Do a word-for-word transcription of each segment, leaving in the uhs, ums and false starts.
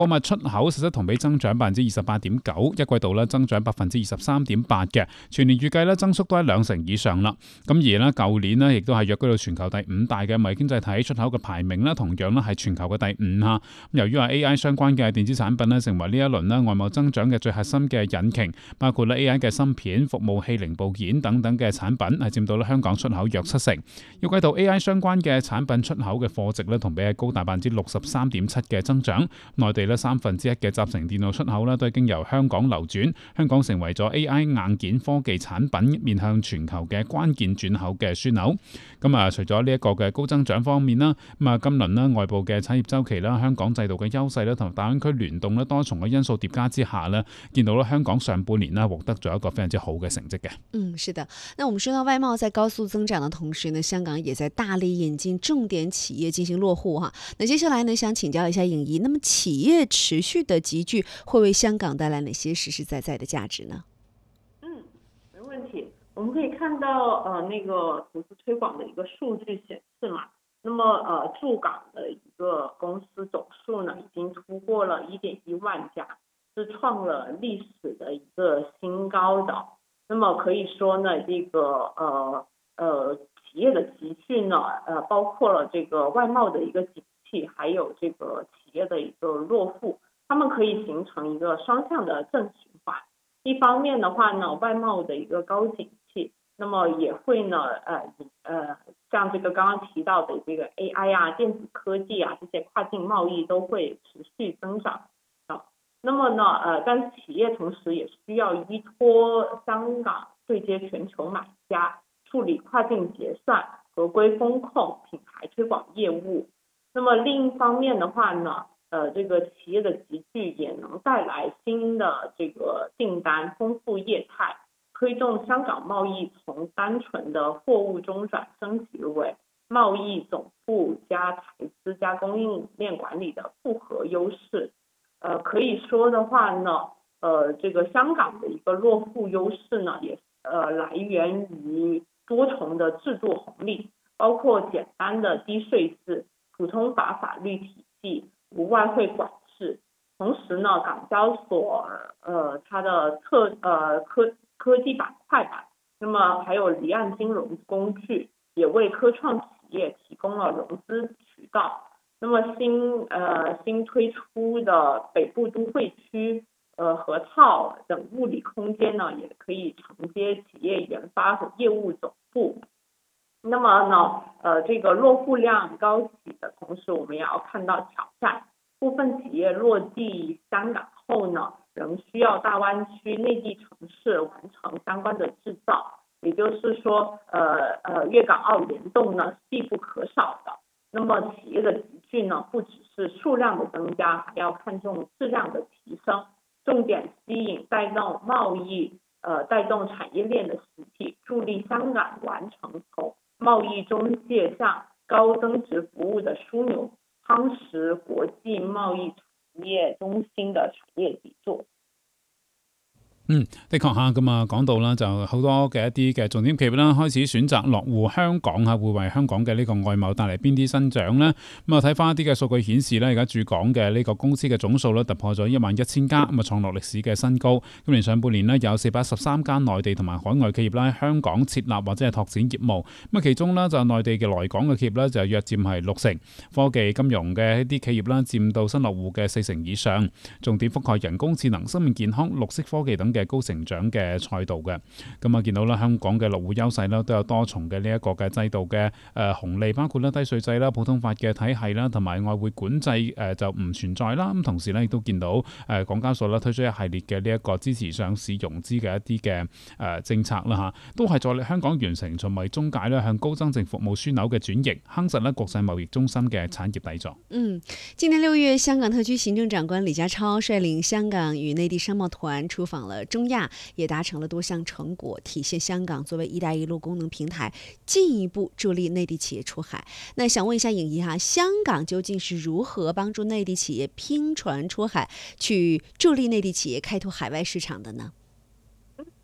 貨物出口實質同比增長百分之二十八點九，一季度咧增長百分之二十三點八嘅，全年預計咧增速都喺兩成以上啦。咁而咧舊年咧亦都係躍居到全球第五大嘅貿易經濟體出口嘅排名啦，同樣咧係全球嘅第五嚇。由於話 A I 相關嘅電子產品咧成為呢一輪咧外貿增長嘅最核心嘅引擎，包括咧 A I 嘅芯片、服務器零部件等等嘅產品係佔到咧香港出口約七成。要季度 A I 相關嘅產品出口嘅貨值咧同比係高達百分之六十三點七嘅增長。內地咧三分之一嘅集成電腦出口咧都係經由香港流轉，香港成為咗 A I 硬件科技產品面向全球嘅關鍵轉口嘅樞紐。咁啊，除咗呢一個嘅高增長方面啦，咁啊今輪咧外部嘅產業週期啦、香港制度嘅優勢啦，同埋大灣區聯動咧多重嘅因素疊加之下咧，見到咧香港上半年咧獲得咗一個非常之好嘅成績嘅。 嗯，是的。那我們說到外貿在高速增長的同時呢，香港也在大力引進重點企業進行落戶哈。那接下來呢，想請教一下穎儀，那麼企業持續的集聚會為香港帶來哪些實實在在的價值呢？ 嗯，沒問題。我們可以看到，呃，那個投資推廣的一個數據顯示嘛，那麼呃駐港的一個公司總數呢，已經突破了一點一萬家，是創了歷史的一個新高的。那麼可以說呢，這個呃呃企業的集聚呢，呃包括了這個外貿的一個景氣，還有這個企業的一個落戶，它們可以形成一個雙向的正循環。一方面的話呢，外貿的一個高景氣，那麼也會呢，呃呃像這個剛剛提到的這個 A I 啊、電子科技啊，這些跨境貿易都會持續增長。那麼呢，呃，但是企業同時也需要依托香港對接全球買家，處理跨境結算、合規風控、品牌推廣業務。那麼另一方面的話呢，呃，這個企業的集聚也能帶來新的這個訂單，豐富業態，推動香港貿易從單純的貨物中轉升級為貿易總部加財資加供應鏈管理的複合優勢。呃，可以說的話呢，呃，這個香港的一個落戶優勢呢，也呃來源於多重的制度紅利，包括簡單的低稅制、普通法法律體系、無外匯管制。同時呢，港交所呃它的特呃科科技板塊吧，那麼還有離岸金融工具，也為科創企業提供了融資渠道。那麼新呃新推出的北部都會區、呃河套等物理空間呢，也可以承接企業研發和業務總部。那麼呢，呃這個落戶量高企的同時，我們也要看到挑戰。部分企業落地香港後呢，仍需要大灣區內地城市完成相關的製造，也就是說，呃呃粵港澳聯動呢是必不可少的。那麼企業的集聚呢，不只是數量的增加，還要看重質量的提升，重點吸引帶動貿易，呃帶動產業鏈的實體，助力香港完成從貿易中介向高增值服務的樞紐，夯實國際貿易產業中心的產業底座。 嗯，的確嚇咁啊，講到啦，就好多嘅一啲嘅重點企業啦，開始選擇落戶香港嚇，會為香港嘅呢個外貿帶嚟邊啲增長呢？咁啊，睇翻一啲嘅數據顯示咧，而家駐港嘅呢個公司嘅總數咧突破咗一萬一千家，咁啊創落歷史嘅新高。今年上半年呢，有四百一十三間內地同埋海外企業啦喺香港設立或者係拓展業務。咁啊，其中呢，就內地嘅來港嘅企業咧就約佔係六成，科技金融嘅一啲企業啦佔到新落戶嘅四成以上，重點覆蓋人工智能、生命健康、綠色科技等嘅高成長嘅賽道嘅。咁啊見到啦，香港嘅落戶優勢啦，都有多重嘅呢一個嘅制度嘅誒紅利，包括啦低稅制啦、普通法嘅體系啦，同埋外匯管制誒就唔存在啦。咁同時咧亦都見到誒港交所啦推出一系列嘅呢一個支持上市融資嘅一啲嘅誒政策啦嚇，都係助力香港完成從為中介咧向高增值服務樞紐嘅轉型，夯實咧國際貿易中心嘅產業底座。 嗯，今年六月，香港特區行政長官李家超率領香港與內地商貿團出訪了中亞，也達成了多項成果，體現香港作為“一帶一路”功能平台，進一步助力內地企業出海。那想問一下穎儀哈，香港究竟是如何幫助內地企業拼船出海，去助力內地企業開拓海外市場的呢？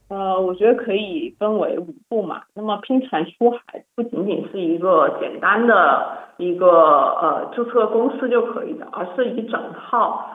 呃，我觉得可以分为五步嘛。那么拼船出海不仅仅是一个简单的一个呃注册公司就可以的，而是一整套